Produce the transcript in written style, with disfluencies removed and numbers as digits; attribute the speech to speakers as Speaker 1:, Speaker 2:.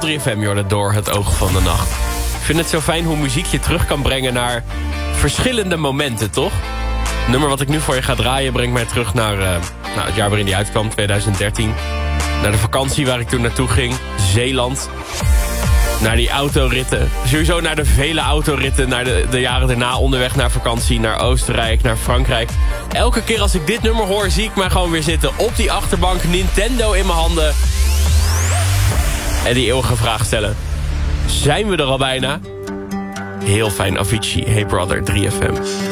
Speaker 1: 3FM, Jordan, door het oog van de nacht. Ik vind het zo fijn hoe muziek je terug kan brengen naar verschillende momenten, toch? Het nummer wat ik nu voor je ga draaien brengt mij terug naar het jaar waarin die uitkwam, 2013. Naar de vakantie waar ik toen naartoe ging, Zeeland. Naar die autoritten. Sowieso naar de vele autoritten, naar de jaren daarna onderweg naar vakantie, naar Oostenrijk, naar Frankrijk. Elke keer als ik dit nummer hoor, zie ik mij gewoon weer zitten op die achterbank, Nintendo in mijn handen. En die eeuwige vraag stellen. Zijn we er al bijna? Heel fijn, Avicii, Hey Brother, 3FM.